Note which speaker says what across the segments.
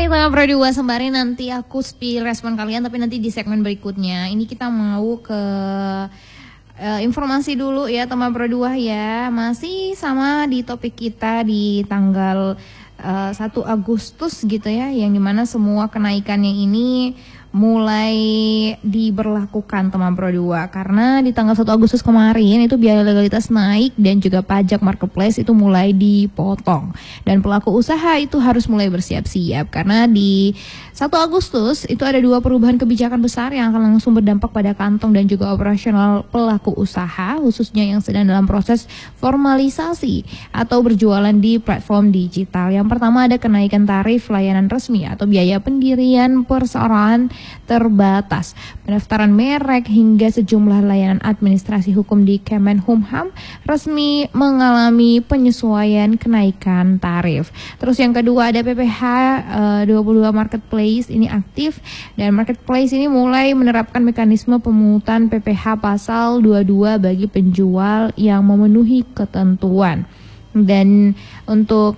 Speaker 1: Baik, Teman Pro 2 sembari nanti aku spill respon kalian, tapi nanti di segmen berikutnya. Ini kita mau ke informasi dulu ya Teman Pro 2 ya. Masih sama di topik kita di tanggal 1 Agustus gitu ya, yang dimana semua kenaikannya ini mulai diberlakukan Teman Pro 2, karena di tanggal 1 Agustus kemarin itu biaya legalitas naik dan juga pajak marketplace itu mulai dipotong, dan pelaku usaha itu harus mulai bersiap-siap karena di 1 Agustus itu ada 2 perubahan kebijakan besar yang akan langsung berdampak pada kantong dan juga operasional pelaku usaha, khususnya yang sedang dalam proses formalisasi atau berjualan di platform digital. Yang pertama ada kenaikan tarif layanan resmi atau biaya pendirian perseorangan terbatas, pendaftaran merek hingga sejumlah layanan administrasi hukum di Kemenkumham resmi mengalami penyesuaian kenaikan tarif. Terus yang kedua ada PPh 22 Marketplace ini aktif, dan Marketplace ini mulai menerapkan mekanisme pemungutan PPh pasal 22 bagi penjual yang memenuhi ketentuan. Dan untuk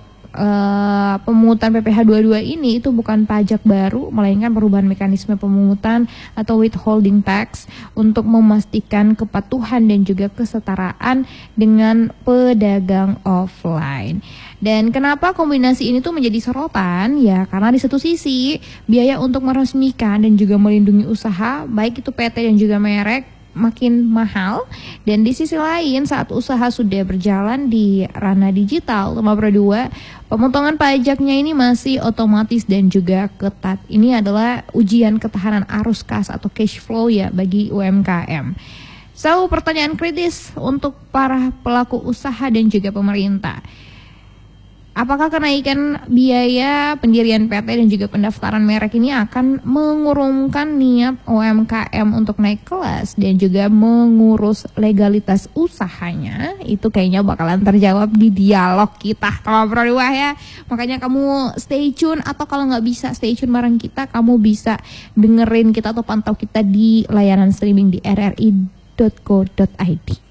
Speaker 1: pemungutan PPh 22 ini itu bukan pajak baru, melainkan perubahan mekanisme pemungutan atau withholding tax untuk memastikan kepatuhan dan juga kesetaraan dengan pedagang offline. Dan kenapa kombinasi ini tuh menjadi sorotan? Ya karena di satu sisi biaya untuk meresmikan dan juga melindungi usaha, baik itu PT dan juga merek, makin mahal, dan di sisi lain saat usaha sudah berjalan di ranah digital Teman Pro 2, pemotongan pajaknya ini masih otomatis dan juga ketat. Ini adalah ujian ketahanan arus kas atau cash flow ya bagi UMKM. So, pertanyaan kritis untuk para pelaku usaha dan juga pemerintah. Apakah kenaikan biaya pendirian PT dan juga pendaftaran merek ini akan mengurungkan niat UMKM untuk naik kelas dan juga mengurus legalitas usahanya? Itu kayaknya bakalan terjawab di dialog kita Teman Pro 2 ya. Makanya kamu stay tune, atau kalau nggak bisa stay tune bareng kita, kamu bisa dengerin kita atau pantau kita di layanan streaming di rri.co.id.